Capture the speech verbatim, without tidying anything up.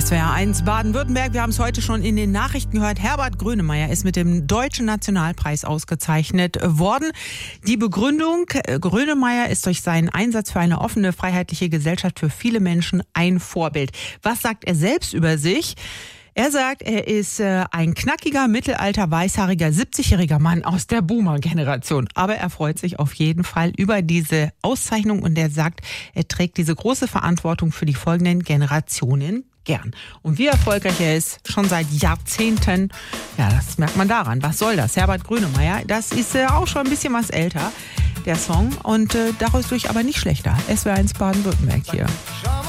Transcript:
S W R eins Baden-Württemberg. Wir haben es heute schon in den Nachrichten gehört. Herbert Grönemeyer ist mit dem Deutschen Nationalpreis ausgezeichnet worden. Die Begründung: Grönemeyer ist durch seinen Einsatz für eine offene, freiheitliche Gesellschaft für viele Menschen ein Vorbild. Was sagt er selbst über sich? Er sagt, er ist äh, ein knackiger, mittelalter, weißhaariger, siebzigjähriger Mann aus der Boomer-Generation. Aber er freut sich auf jeden Fall über diese Auszeichnung und er sagt, er trägt diese große Verantwortung für die folgenden Generationen gern. Und wie erfolgreich er ist, schon seit Jahrzehnten, ja, das merkt man daran. Was soll das? Herbert Grönemeyer, das ist äh, auch schon ein bisschen was älter, der Song. Und äh, dadurch aber nicht schlechter. S W R eins Baden-Württemberg hier.